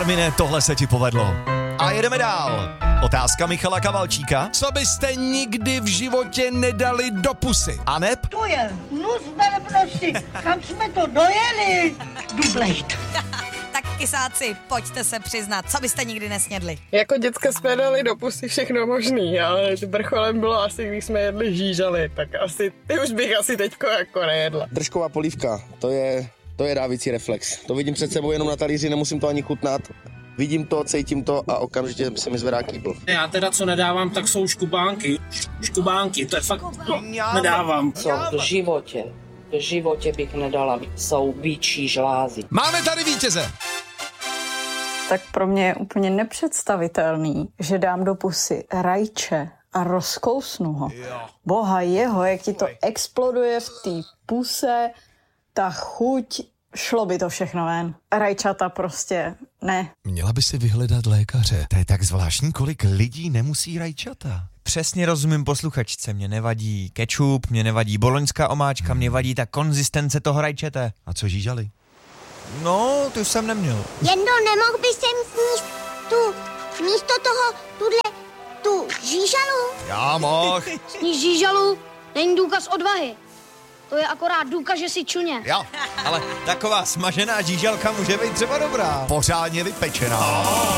Armine, tohle se ti povedlo. A jedeme dál. Otázka Michala Kavalčíka. Co byste nikdy v životě nedali do pusy? Aneb? To je nus velebnosti. Kam jsme to dojeli? Dublejt. Tak kysáci, pojďte se přiznat, co byste nikdy nesnědli? Jako děcka jsme dali do pusy všechno možný, ale vrcholem bylo asi, když jsme jedli žížaly, tak asi, ty už bych asi teďko jako nejedla. Držková polívka, to je dávící reflex. To vidím před sebou jenom na talíři, nemusím to ani chutnat. Vidím to, cítím to a okamžitě se mi zvedá kýbl. Já teda co nedávám, tak jsou škubánky. Škubánky, to je fakt, nedávám. Co v životě bych nedala, jsou býčí žlázy. Máme tady vítěze. Tak pro mě je úplně nepředstavitelný, že dám do pusy rajče a rozkousnu ho. Boha jeho, jak ti to exploduje v té puse, ta chuť, šlo by to všechno ven. Rajčata prostě ne. Měla by si vyhledat lékaře. To je tak zvláštní, kolik lidí nemusí rajčata. Přesně rozumím posluchačce, mě nevadí kečup, mě nevadí boloňská omáčka, mě vadí ta konzistence toho rajčete. A co žížaly? No, tu jsem neměl. Jendo, nemohl by jsem sníst místo toho, tu žížalu? Já mohl. Sníst žížalu není důkaz odvahy. To je akorát důkaz, že jsi čuně. Jo, Ale taková smažená žížalka může být třeba dobrá. pořádně vypečená.